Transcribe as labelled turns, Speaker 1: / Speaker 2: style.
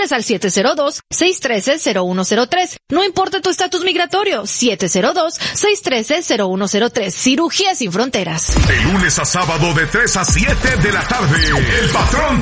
Speaker 1: Llámales al 702-613-0103. No importa tu estatus migratorio, 702-613-0103. Cirugía sin fronteras.
Speaker 2: De lunes a sábado de 3 a 7 de la tarde. El patrón